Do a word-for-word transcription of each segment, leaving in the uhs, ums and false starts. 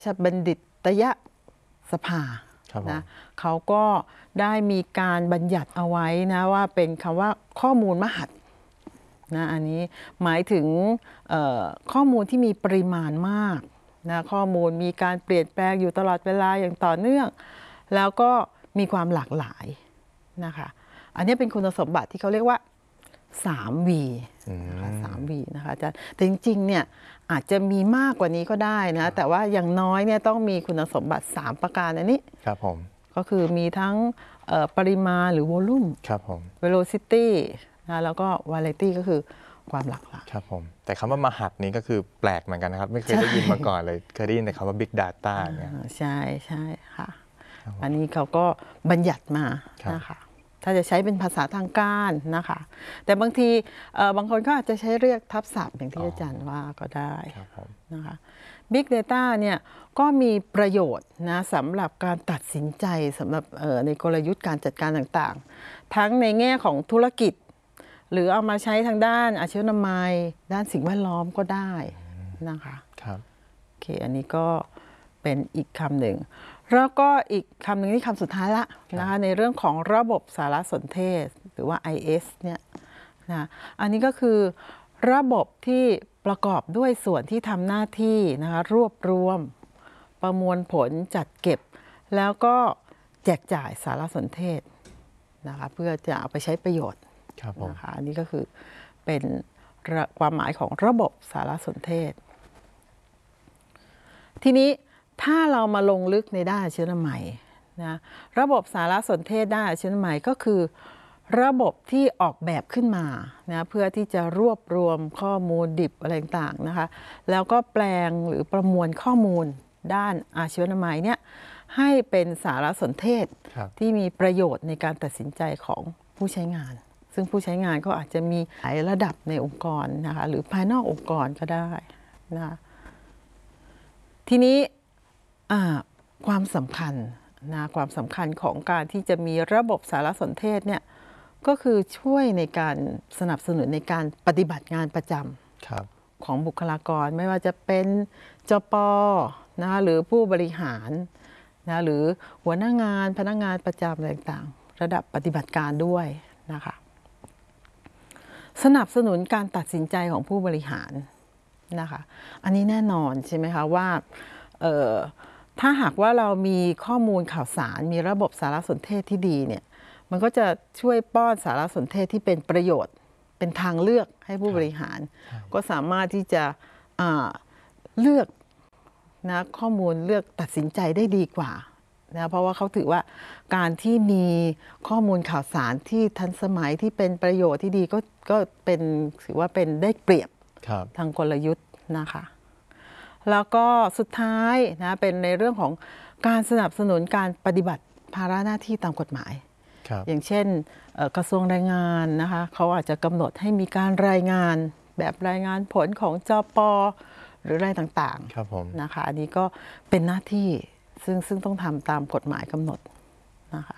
ชบัณฑิตยสภานะเขาก็ได้มีการบัญญัติเอาไว้นะว่าเป็นคำว่าข้อมูลมหัศนะอันนี้หมายถึงข้อมูลที่มีปริมาณมากนะข้อมูลมีการเปลี่ยนแปลงอยู่ตลอดเวลาอย่างต่อเนื่องแล้วก็มีความหลากหลายนะคะอันนี้เป็นคุณสมบัติที่เขาเรียกว่า สาม วี นะคะ สาม วี นะคะอาจารย์แต่จริงๆเนี่ยอาจจะมีมากกว่านี้ก็ได้นะแต่ว่าอย่างน้อยเนี่ยต้องมีคุณสมบัติสามประการอันนี้ครับผมก็คือมีทั้งปริมาณหรือ volume ครับผม velocity นะแล้วก็ variety ก็คือความหลากหลายครับผมแต่คำว่ามหัศนี้ก็คือแปลกเหมือนกันนะครับไม่เคยได้ยินมาก่อนเลยเคยได้ยินแต่คำว่า big data เนี่ยใช่ใช่ค่ะอันนี้เขาก็บัญญัติมานะคะถ้าจะใช้เป็นภาษาทางการนะคะแต่บางทีบางคนก็อาจจะใช้เรียกทับศัพท์อย่างที่อาจารย์ว่าก็ได้นะคะ Big Data เนี่ยก็มีประโยชน์นะสำหรับการตัดสินใจสำหรับในกลยุทธ์การจัดการต่างๆทั้งในแง่ของธุรกิจหรือเอามาใช้ทางด้านอาชีวนามัยด้านสิ่งแวดล้อมก็ได้นะคะครับโอเคอันนี้ก็เป็นอีกคำหนึ่งแล้วก็อีกคำหนึ่งที่คำสุดท้ายละนะคะในเรื่องของระบบสารสนเทศหรือว่า ไอ เอส เนี่ยนะอันนี้ก็คือระบบที่ประกอบด้วยส่วนที่ทำหน้าที่นะคะรวบรวมประมวลผลจัดเก็บแล้วก็แจกจ่ายสารสนเทศนะคะเพื่อจะเอาไปใช้ประโยชน์นะคะอันนี้ก็คือเป็นความหมายของระบบสารสนเทศทีนี้ถ้าเรามาลงลึกในด้านอาชีวนามัยนะระบบสารสนเทศด้านอาชีวนามัยก็คือระบบที่ออกแบบขึ้นมานะเพื่อที่จะรวบรวมข้อมูลดิบอะไรต่างๆนะคะแล้วก็แปลงหรือประมวลข้อมูลด้านอาชีวนามัยเนี่ยให้เป็นสารสนเทศที่มีประโยชน์ในการตัดสินใจของผู้ใช้งานซึ่งผู้ใช้งานก็อาจจะมีหลายระดับในองค์กรนะคะหรือภายนอกองค์กรก็ได้นะทีนี้ความสำคัญนะความสำคัญของการที่จะมีระบบสารสนเทศเนี่ยก็คือช่วยในการสนับสนุนในการปฏิบัติงานประจำของบุคลากรไม่ว่าจะเป็นจป.นะหรือผู้บริหารนะหรือหัวหน้างานพนักงานประจำอะไรต่างๆระดับปฏิบัติการด้วยนะคะสนับสนุนการตัดสินใจของผู้บริหารนะคะอันนี้แน่นอนใช่ไหมคะว่าถ้าหากว่าเรามีข้อมูลข่าวสารมีระบบสารสนเทศที่ดีเนี่ยมันก็จะช่วยป้อนสารสนเทศที่เป็นประโยชน์เป็นทางเลือกให้ผู้บริหารก็สามารถที่จะเลือกนะข้อมูลเลือกตัดสินใจได้ดีกว่านะเพราะว่าเขาถือว่าการที่มีข้อมูลข่าวสารที่ทันสมัยที่เป็นประโยชน์ที่ดีก็ก็เป็นถือว่าเป็นได้เปรียบทางกลยุทธ์นะคะแล้วก็สุดท้ายนะเป็นในเรื่องของการสนับสนุนการปฏิบัติภาระหน้าที่ตามกฎหมายอย่างเช่นกระทรวงแรงงานนะคะเขาอาจจะกำหนดให้มีการรายงานแบบรายงานผลของจป.หรืออะไรต่างๆนะคะอันนี้ก็เป็นหน้าที่ซึ่งซึ่งต้องทำตามกฎหมายกำหนดนะคะ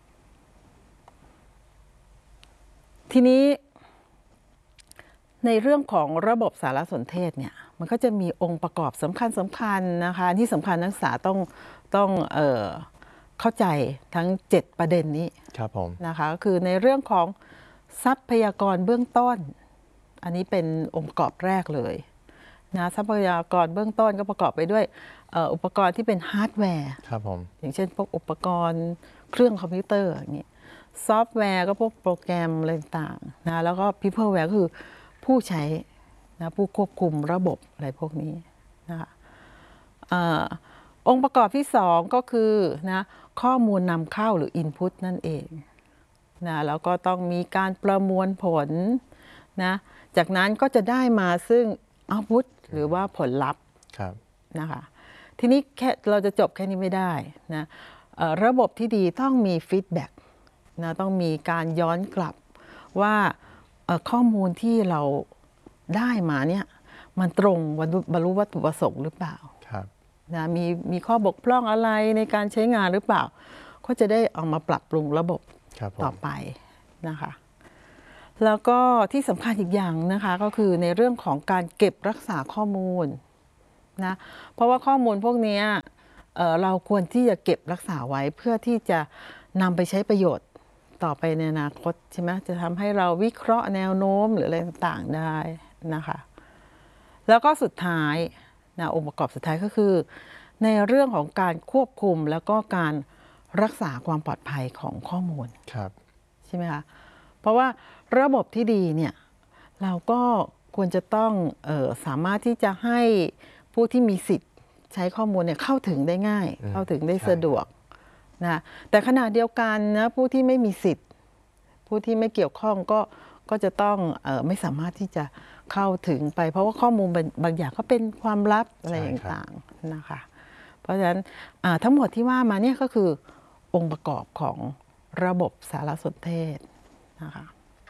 ทีนี้ในเรื่องของระบบสารสนเทศเนี่ยมันก็จะมีองค์ประกอบสำคัญสำคัญนะคะที่สำคัญนักศึกษาต้องต้องเอ่อเข้าใจทั้งเจ็ดประเด็นนี้นะคะก็คือในเรื่องของทรัพยากรเบื้องต้นอันนี้เป็นองค์ประกอบแรกเลยนะทรัพยากรเบื้องต้นก็ประกอบไปด้วยอุปกรณ์ที่เป็นฮาร์ดแวร์อย่างเช่นพวกอุปกรณ์เครื่องคอมพิวเตอร์อย่างนี้ซอฟต์แวร์ก็พวกโปรแกรมอะไรต่างๆนะแล้วก็ peopleware ก็คือผู้ใช้นะผู้ควบคุมระบบอะไรพวกนี้นะคะองค์ประกอบที่สองก็คือนะข้อมูลนำเข้าหรือ input นั่นเองนะแล้วก็ต้องมีการประมวลผลนะจากนั้นก็จะได้มาซึ่ง output หรือว่าผลลัพธ์นะคะทีนี้แค่เราจะจบแค่นี้ไม่ได้นะระบบที่ดีต้องมี feedback นะต้องมีการย้อนกลับว่าข้อมูลที่เราได้มาเนี่ยมันตรงบรรลุวัตถุประสงค์หรือเปล่านะมีมีข้อบกพร่องอะไรในการใช้งานหรือเปล่าก็จะได้เอามาปรับปรุงระบบต่อไปนะคะแล้วก็ที่สำคัญอีกอย่างนะคะก็คือในเรื่องของการเก็บรักษาข้อมูลนะเพราะว่าข้อมูลพวกนี้เอ่อเราควรที่จะเก็บรักษาไว้เพื่อที่จะนำไปใช้ประโยชน์ต่อไปในอนาคตใช่ไหมจะทำให้เราวิเคราะห์แนวโน้มหรืออะไรต่างๆได้นะคะแล้วก็สุดท้ายนะองค์ประกอบสุดท้ายก็คือในเรื่องของการควบคุมแล้วก็การรักษาความปลอดภัยของข้อมูลครับใช่ไหมคะเพราะว่าระบบที่ดีเนี่ยเราก็ควรจะต้องเออสามารถที่จะให้ผู้ที่มีสิทธิ์ใช้ข้อมูลเนี่ยเข้าถึงได้ง่ายอืมเข้าถึงได้ใช่สะดวกนะแต่ขณะเดียวกันนะผู้ที่ไม่มีสิทธิ์ ผู้ที่ไม่เกี่ยวข้องก็ก็จะต้องเออไม่สามารถที่จะเข้าถึงไป เพราะว่าข้อมูลบางบางอย่างก็เป็นความลับอะไรใช่ครับต่างๆนะคะเพราะฉะนั้นอ่าทั้งหมดที่ว่ามาเนี่ยก็คือองค์ประกอบของระบบสารสนเทศนะคะ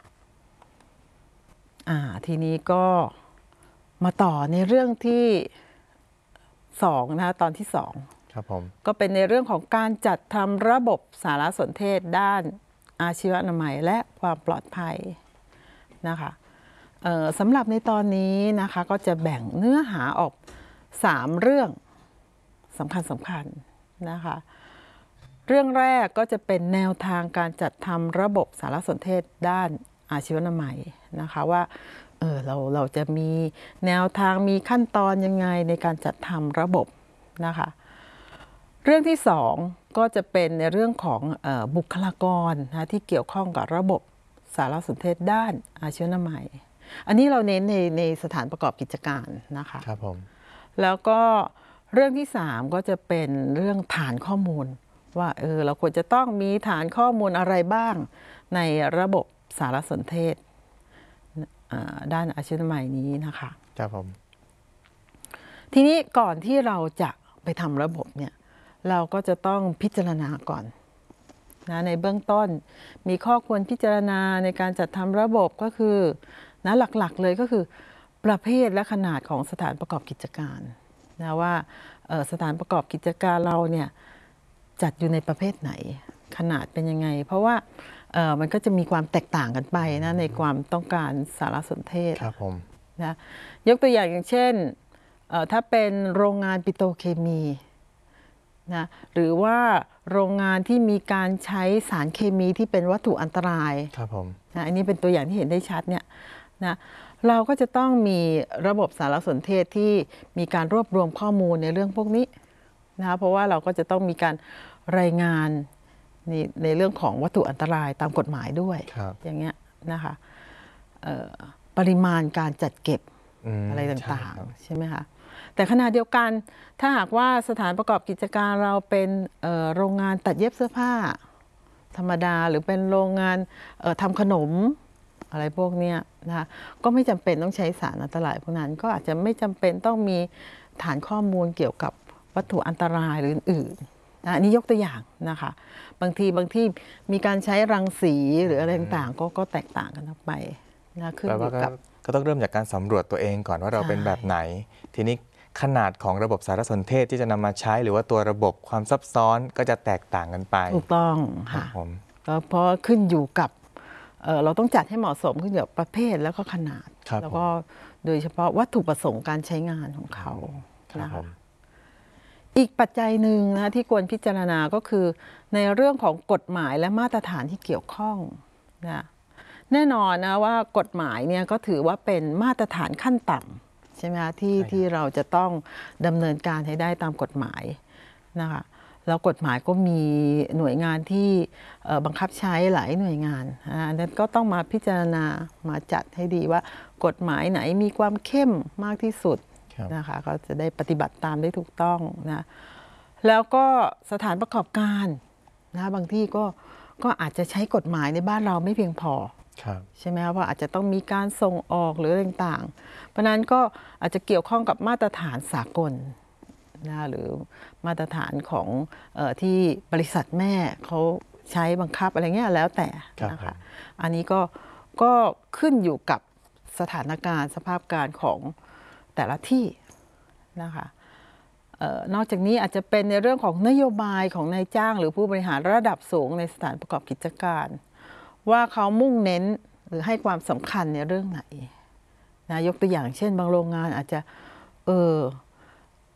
อ่าทีนี้ก็มาต่อในเรื่องที่สองนะคะตอนที่สองครับผมก็เป็นในเรื่องของการจัดทำระบบสารสนเทศด้านอาชีวอนามัยและความปลอดภัยนะคะเอ่อสำหรับในตอนนี้นะคะก็จะแบ่งเนื้อหาออกสามเรื่องสำคัญสำคัญนะคะเรื่องแรกก็จะเป็นแนวทางการจัดทำระบบสารสนเทศด้านอาชีวนามัยนะคะว่าเออเราเราจะมีแนวทางมีขั้นตอนยังไงในการจัดทำระบบนะคะเรื่องที่สองก็จะเป็นในเรื่องของเอ่อบุคลากรนะที่เกี่ยวข้องกับระบบสารสนเทศด้านอาชีวนามัยอันนี้เราเน้นในในสถานประกอบกิจการนะคะครับผมแล้วก็เรื่องที่สามก็จะเป็นเรื่องฐานข้อมูลว่าเออเราควรจะต้องมีฐานข้อมูลอะไรบ้างในระบบสารสนเทศอ่าด้านอาชีวนามัยนี้นะคะครับผมทีนี้ก่อนที่เราจะไปทำระบบเนี่ยเราก็จะต้องพิจารณาก่อนนะในเบื้องต้นมีข้อควรพิจารณาในการจัดทำระบบก็คือนะหลักๆเลยก็คือประเภทและขนาดของสถานประกอบกิจการนะว่าเอ่อสถานประกอบกิจการเราเนี่ยจัดอยู่ในประเภทไหนขนาดเป็นยังไง เพราะว่าเอ่อมันก็จะมีความแตกต่างกันไปนะในความต้องการสารสนเทศครับผมนะยกตัวอย่างอย่างเช่นเอ่อถ้าเป็นโรงงานปิโตรเคมีนะหรือว่าโรงงานที่มีการใช้สารเคมีที่เป็นวัตถุอันตรายครับผมนะอันนี้เป็นตัวอย่างที่เห็นได้ชัดเนี่ยนะเราก็จะต้องมีระบบสารสนเทศที่มีการรวบรวมข้อมูลในเรื่องพวกนี้นะเพราะว่าเราก็จะต้องมีการรายงานในในเรื่องของวัตถุอันตรายตามกฎหมายด้วยครับอย่างเงี้ยนะคะเอ่อปริมาณการจัดเก็บมอะไรใช่ต่างครับๆใช่ไหมคะแต่ขณะเดียวกันถ้าหากว่าสถานประกอบกิจการเราเป็นเอ่อโรงงานตัดเย็บเสื้อผ้าธรรมดาหรือเป็นโรงงานเอ่อทำขนมอะไรพวกเนี้ยนะคะก็ไม่จำเป็นต้องใช้สารอันตรายพวกนั้นก็อาจจะไม่จำเป็นต้องมีฐานข้อมูลเกี่ยวกับวัตถุอันตรายหรืออื่นๆนะอันนี้ยกตัวอย่างนะคะบางทีบางที่มีการใช้รังสีหรืออะไรต่างๆก็ก็แตกต่างกันออกไปนะขึ้นแปลอว่ายู่ก็กับก็ต้องเริ่มจากการสำรวจตัวเองก่อนว่าเราใช่เป็นแบบไหน ทีนี้ขนาดของระบบสารสนเทศที่จะนำมาใช้ หรือว่าตัวระบบความซับซ้อนก็จะแตกต่างกันไปถูกต้องครับค่ะผมก็เพราะขึ้นอยู่กับเอ่อเราต้องจัดให้เหมาะสมขึ้นอยู่กับประเภทแล้วก็ขนาดครับแล้วก็โดยเฉพาะวัตถุประสงค์การใช้งานของเขาครับนะผคะมอีกปัจจัยหนึ่งนะที่ควรพิจารณาก็คือในเรื่องของกฎหมายและมาตรฐานที่เกี่ยวข้องนะแน่นอนนะว่ากฎหมายเนี่ยก็ถือว่าเป็นมาตรฐานขั้นต่ำใช่ไหมคะที่ใช่ครับที่เราจะต้องดำเนินการให้ได้ตามกฎหมายนะคะแล้วกฎหมายก็มีหน่วยงานที่เอ่อบังคับใช้หลายหน่วยงานอ่าอันนั้นก็ต้องมาพิจารณามาจัดให้ดีว่ากฎหมายไหนมีความเข้มมากที่สุดครับนะคะก็จะได้ปฏิบัติตามได้ถูกต้องนะแล้วก็สถานประกอบการนะบางที่ก็ก็อาจจะใช้กฎหมายในบ้านเราไม่เพียงพอครับใช่ไหมคะว่าอาจจะต้องมีการส่งออกหรืออะไรต่างๆ เพราะฉะนั้นก็อาจจะเกี่ยวข้องกับมาตรฐานสากลนะหรือมาตรฐานของเออที่บริษัทแม่เขาใช้บังคับอะไรเงี้ยแล้วแต่นะครัคะบอันนี้ก็ก็ขึ้นอยู่กับสถานการณ์สภาพการของแต่ละที่นะคะเอ่อนอกจากนี้อาจจะเป็นในเรื่องของนโยบายของนายจ้างหรือผู้บริหารระดับสูงในสถานประกอบกิจการ ว่าเขามุ่งเน้นหรือให้ความสำคัญในเรื่องไหนนะยกตัวอย่างเช่น บางโรงงานอาจจะเออ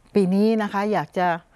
ปีนี้นะคะอยากจะ